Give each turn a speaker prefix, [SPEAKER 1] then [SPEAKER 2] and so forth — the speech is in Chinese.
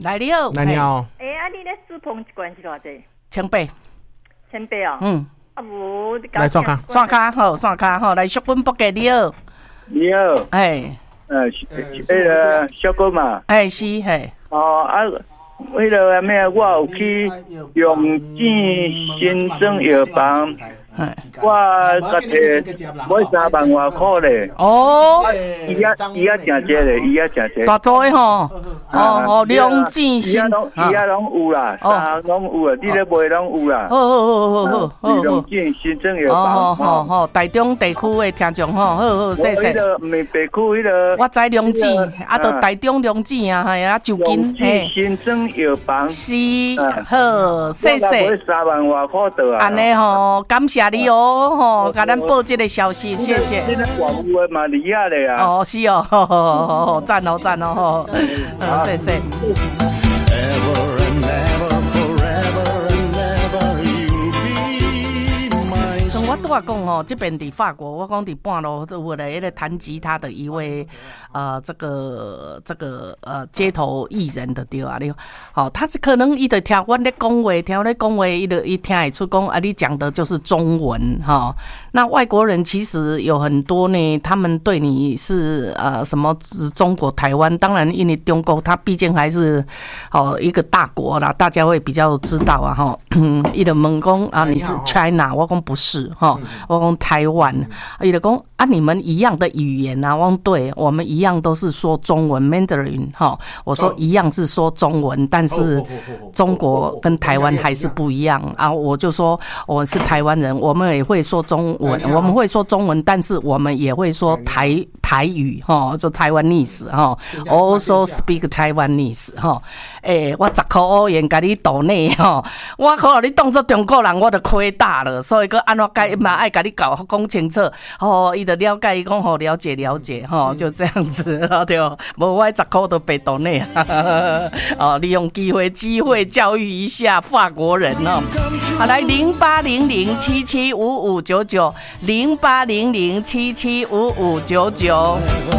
[SPEAKER 1] 来你好，
[SPEAKER 2] 来你好。
[SPEAKER 3] 你咧煮烹一罐是偌济？1800哦。无
[SPEAKER 2] 来刷卡，
[SPEAKER 1] 刷卡好，刷卡好，来淑芬伯给你好。
[SPEAKER 4] 你好。那个小哥嘛。
[SPEAKER 1] 是嘿。
[SPEAKER 4] 为了咩？我有去用钱新生药房。我甲摕买3万外块咧。伊也诚济咧，伊也诚济。
[SPEAKER 1] 大做诶吼。两钱新。
[SPEAKER 4] 伊也拢有啦，拢有啊，你咧卖拢有啦。好。两钱新生药房。
[SPEAKER 1] 好，台中地区诶听众吼，好，谢谢。
[SPEAKER 4] 迄个唔是地区迄个。
[SPEAKER 1] 我知两钱，到台中两钱啊，系啊，就近
[SPEAKER 4] 嘿。新生药房。
[SPEAKER 1] 是，好，谢谢。
[SPEAKER 4] 我3万外块得啊。
[SPEAKER 1] 安尼吼，感谢你哦，甲咱报这个消息，谢谢。
[SPEAKER 4] 现在广播嘛厉害的啊。
[SPEAKER 1] 是哦，好，赞哦，谢谢。我拄仔讲吼，这边伫法国，我讲伫半路有来迄个弹吉他的一位这个街头艺人的对啊，你好，他是可能伊就听我咧讲话，听我咧讲话，伊听会出讲啊，你讲的就是中文哈。那外国人其实有很多呢，他们对你是什么中国台湾，当然因为中国它毕竟还是一个大国啦，大家会比较知道啊哈。伊就问讲啊，你是 China， 我讲不是。我讲台湾，伊就讲啊，你们一样的语言啊，我讲对，我们一样都是说中文 Mandarin 我说一样是说中文，但是中国跟台湾还是不一样啊。我就说我是台湾人，我们也会说中文，我们会说中文，但是我们也会说台语就Taiwanese also speak Taiwanese 我10块欧元给你斗内我可能你当作中国人，我就亏大了，所以个安怎解嘛爱甲你讲清楚伊就了解伊讲了解就这样子对，无我10块都被斗内利用机会教育一下法国人好，来0800775599 0800775599。